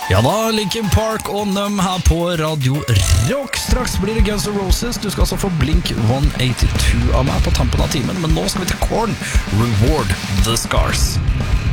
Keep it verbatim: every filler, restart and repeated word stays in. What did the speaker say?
Ja da, Linkin Park og Numb her på Radio Rock. Straks blir det Guns N' Roses. Du skal altså få Blink one eighty-two av meg på tampen av timen. Men nå skal vi til Korn. Reward the Scars.